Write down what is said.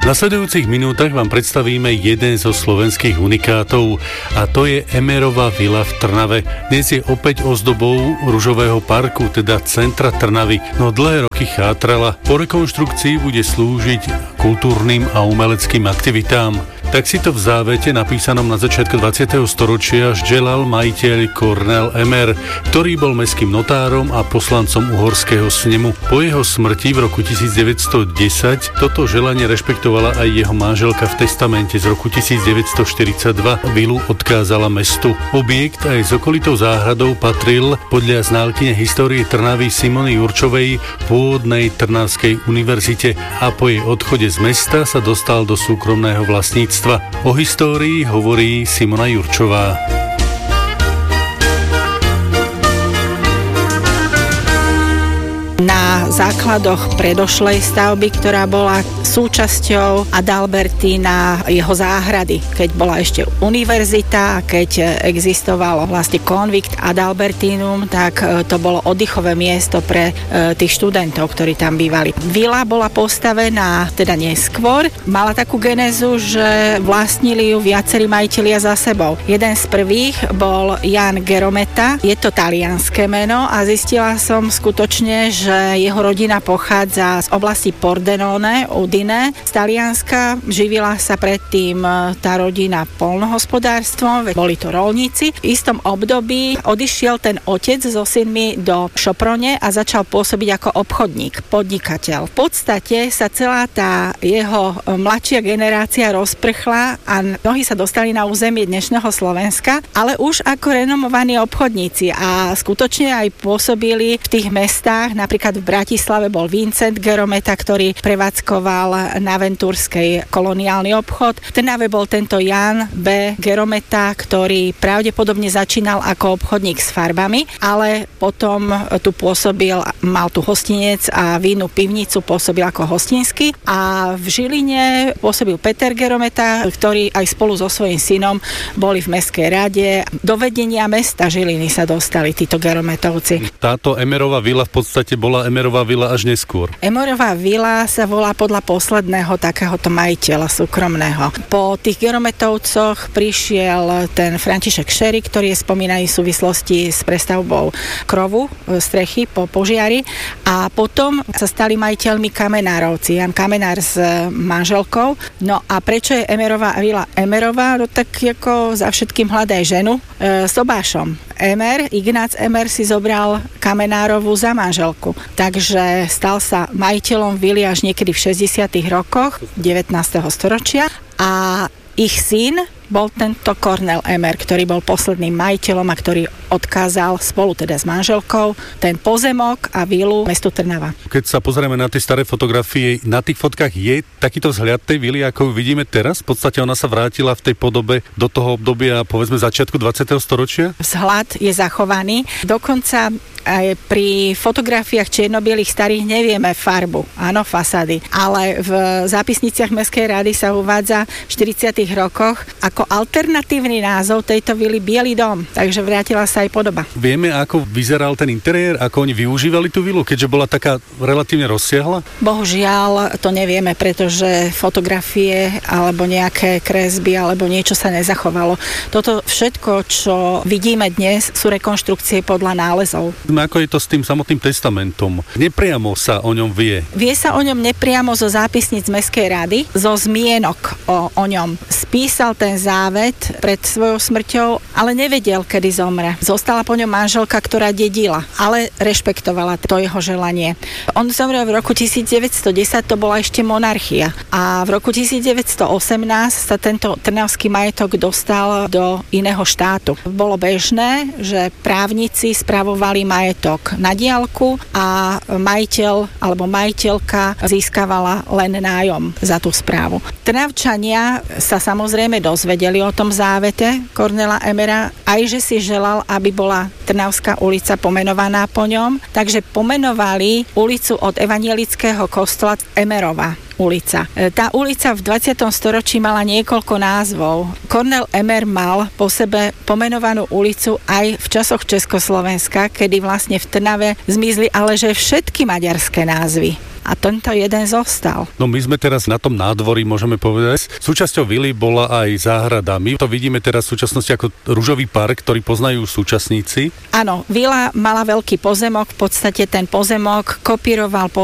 nasledujúcich minútach vám predstavíme jeden zo slovenských unikátov a to je Emerová vila v Trnave. Dnes je opäť ozdobou ružového parku, teda centra Trnavy, no dlhé roky chátrala. Po rekonštrukcii bude slúžiť kultúrnym a umeleckým aktivitám. Tak si to v závete napísanom na začiatku 20. storočia želal majiteľ Kornél Emer, ktorý bol mestským notárom a poslancom uhorského snemu. Po jeho smrti v roku 1910 toto želanie rešpektovala aj jeho manželka v testamente z roku 1942. Vilu odkázala mestu. Objekt aj s okolitou záhradou patril podľa znalkyne histórie Trnavy Simony Jurčovej pôvodnej Trnavskej univerzite a po jej odchode z mesta sa dostal do súkromného vlastníctva. O histórii hovorí Simona Jurčová. Na základoch predošlej stavby, ktorá bola súčasťou Adalbertína jeho záhrady, keď bola ešte univerzita, keď existovalo vlastne konvikt Adalbertínum, tak to bolo oddychové miesto pre tých študentov, ktorí tam bývali. Vila bola postavená teda neskôr, mala takú genézu, že vlastnili ju viacerí majitelia za sebou. Jeden z prvých bol Jan Gerometa, je to talianské meno a zistila som skutočne, že jeho rodina pochádza z oblasti Pordenone, Udine, z Talianska. Živila sa predtým tá rodina poľnohospodárstvom, boli to roľníci. V istom období odišiel ten otec so synmi do Šoprone a začal pôsobiť ako obchodník, podnikateľ. V podstate sa celá tá jeho mladšia generácia rozprchla a mnohí sa dostali na územie dnešného Slovenska, ale už ako renomovaní obchodníci a skutočne aj pôsobili v tých mestách. Napríklad v Bratislave bol Vincent Gerometa, ktorý prevádzkoval na Ventúrskej koloniálny obchod. V Trnave bol tento Jan B. Gerometa, ktorý pravdepodobne začínal ako obchodník s farbami, ale potom tu pôsobil, mal tu hostinec a vínu pivnicu, pôsobil ako hostinský a v Žiline pôsobil Peter Gerometa, ktorý aj spolu so svojím synom boli v mestskej rade. Do vedenia mesta Žiliny sa dostali títo Gerometovci. Táto Emerová vila v podstate bola Emerová vila až neskôr. Emerová vila sa volá podľa posledného takéhoto majiteľa súkromného. Po tých Gerometovcoch prišiel ten František Šery, ktorý je spomínaný v súvislosti s prestavbou krovu, strechy po požiari a potom sa stali majiteľmi Kamenárovci. Jan Kamenár s manželkou. No a prečo je Emerová vila Emerová? No tak ako za všetkým hľadaj ženu. Sobášom. Ignác Emer si zobral Kamenárovú za manželku. Takže stal sa majiteľom vily až niekedy v 60. rokoch 19. storočia a ich syn bol tento Kornél Emer, ktorý bol posledným majiteľom a ktorý odkázal spolu teda s manželkou ten pozemok a vilu mestu Trnava. Keď sa pozrieme na tie staré fotografie, na tých fotkách je takýto vzhľad tej vily, ako vidíme teraz? V podstate ona sa vrátila v tej podobe do toho obdobia, povedzme začiatku 20. storočia? Vzhľad je zachovaný. Dokonca aj pri fotografiách čierno-bielých starých nevieme farbu, áno, fasády, ale v zápisniciach Mestskej rady sa uvádza v 40. rokoch ako alternatívny názov tejto vily Bielý dom, takže vrátila sa aj podoba. Vieme, ako vyzeral ten interiér, ako oni využívali tú vilu, keďže bola taká relatívne rozsiahla? Bohužiaľ to nevieme, pretože fotografie alebo nejaké kresby alebo niečo sa nezachovalo. Toto všetko, čo vidíme dnes, sú rekonštrukcie podľa nálezov. Ako je to s tým samotným testamentom? Nepriamo sa o ňom vie? Vie sa o ňom nepriamo zo zápisníc Mestskej rady, zo zmienok o ňom. Spísal ten závet pred svojou smrťou, ale nevedel, kedy zomre. Zostala po ňom manželka, ktorá dedila, ale rešpektovala to jeho želanie. On zomrel v roku 1910, to bola ešte monarchia. A v roku 1918 sa tento trnavský majetok dostal do iného štátu. Bolo bežné, že právnici spravovali majetok na diaľku a majiteľ alebo majiteľka získavala len nájom za tú správu. Trnavčania sa samozrejme dozvedeli o tom závete Kornéla Emera, aj že si želal, aby bola Trnavská ulica pomenovaná po ňom, takže pomenovali ulicu od evangelického kostola Emerova ulica. Tá ulica v 20. storočí mala niekoľko názvov. Kornél Emer mal po sebe pomenovanú ulicu aj v časoch Československa, kedy vlastne v Trnave zmizli ale že všetky maďarské názvy. a tento jeden zostal. No my sme teraz na tom nádvorí, môžeme povedať. Súčasťou vily bola aj záhrada. My to vidíme teraz v súčasnosti ako ružový park, ktorý poznajú súčasníci. Áno, vila mala veľký pozemok, v podstate ten pozemok kopíroval